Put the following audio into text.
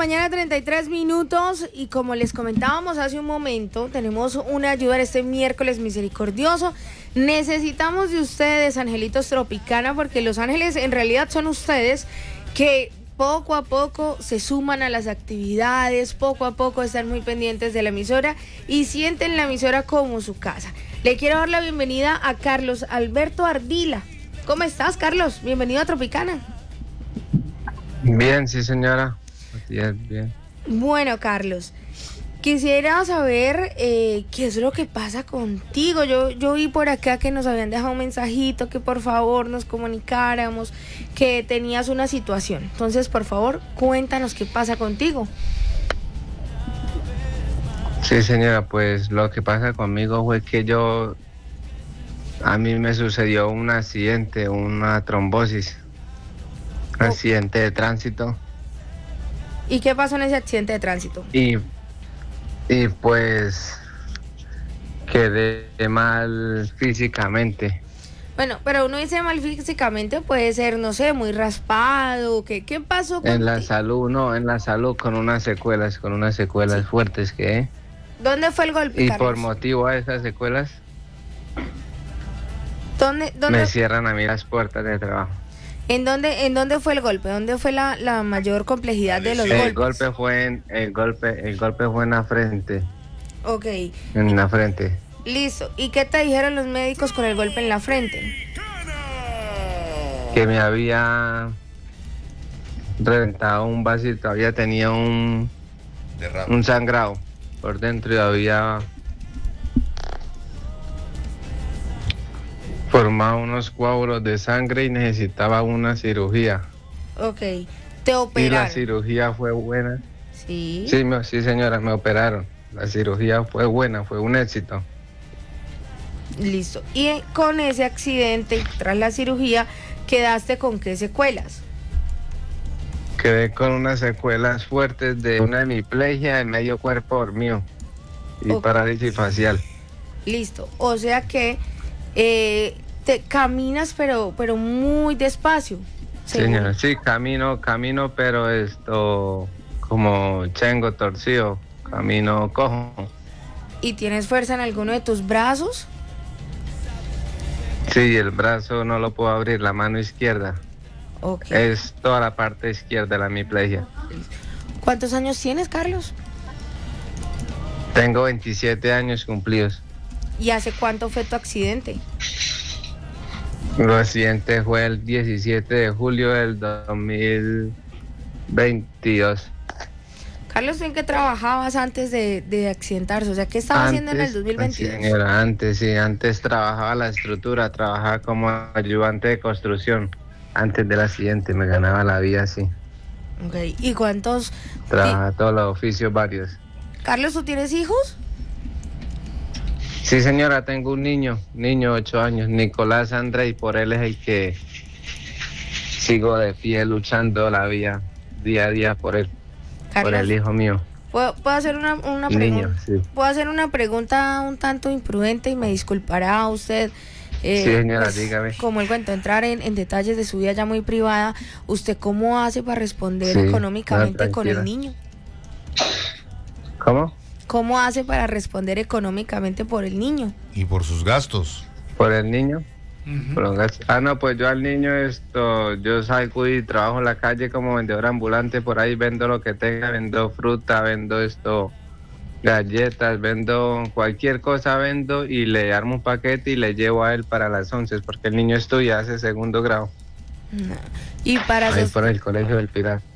mañana, 33 minutos, y como les comentábamos hace un momento, tenemos una ayuda en este miércoles misericordioso. Necesitamos de ustedes, angelitos Tropicana, porque los ángeles en realidad son ustedes que poco a poco se suman a las actividades, poco a poco están muy pendientes de la emisora y sienten la emisora como su casa. Le quiero dar la bienvenida a Carlos Alberto Ardila. ¿Cómo estás, Carlos? Bienvenido a Tropicana. Bien, sí, señora. Bien, bien. Bueno, Carlos, quisiera saber qué es lo que pasa contigo. Yo vi por acá que nos habían dejado un mensajito, que por favor nos comunicáramos, que tenías una situación. Entonces, por favor, cuéntanos qué pasa contigo. Sí, señora, pues lo que pasa conmigo fue que a mí me sucedió un accidente, una trombosis, un accidente de tránsito. ¿Y qué pasó en ese accidente de tránsito? Y pues quedé mal físicamente. Bueno, pero uno dice mal físicamente, puede ser, no sé, muy raspado. ¿Qué pasó En la salud, no, en la salud con unas secuelas sí, fuertes que... ¿Dónde fue el golpe, Y Carlos? por motivo a esas secuelas, ¿Dónde? me cierran a mí las puertas de trabajo. ¿En dónde fue el golpe? ¿Dónde fue la mayor complejidad de los golpes? El golpe fue en la frente. Ok. En la frente. Listo. ¿Y qué te dijeron los médicos con el golpe en la frente? Que me había reventado un vasito, había tenido un sangrado por dentro y había formado unos coágulos de sangre y necesitaba una cirugía. Ok. ¿Te operaron? Y la cirugía fue buena. Sí. Sí, señora, me operaron. La cirugía fue buena, fue un éxito. Listo. Y con ese accidente, tras la cirugía, ¿quedaste con qué secuelas? Quedé con unas secuelas fuertes de una hemiplegia de medio cuerpo dormido y parálisis facial. Listo. O sea que te caminas pero muy despacio. Señora, sí, camino, pero como chengo torcido, camino cojo. ¿Y tienes fuerza en alguno de tus brazos? Sí, el brazo no lo puedo abrir, la mano izquierda. Okay. Es toda la parte izquierda de la hemiplegia. ¿Cuántos años tienes, Carlos? Tengo 27 años cumplidos. ¿Y hace cuánto fue tu accidente? El accidente fue el 17 de julio del 2022. Carlos, ¿en qué trabajabas antes de accidentarse? O sea, ¿qué estabas haciendo en el 2022? Señora, antes trabajaba la estructura, trabajaba como ayudante de construcción. Antes del accidente me ganaba la vida así. Ok, ¿y cuántos? Trabajaba todos los oficios varios. Carlos, ¿tú tienes hijos? Sí, señora, tengo un niño 8 años, Nicolás André, y por él es el que sigo de pie luchando la vida día a día por él, Carlos, por el hijo mío. ¿Puedo hacer una pregunta? Sí. ¿Puedo hacer una pregunta un tanto imprudente y me disculpará usted? Sí, señora, pues, dígame. Como el cuento, entrar en detalles de su vida ya muy privada, ¿usted cómo hace para responder económicamente con el niño? ¿Cómo? ¿Cómo hace para responder económicamente por el niño? Y por sus gastos. ¿Por el niño? Por los gastos. No, pues yo al niño yo salgo y trabajo en la calle como vendedor ambulante, por ahí vendo lo que tenga, vendo fruta, vendo galletas, vendo cualquier cosa, vendo y le armo un paquete y le llevo a él para las 11, porque el niño estudia, hace segundo grado. No. Y para ahí por el colegio del Pilar.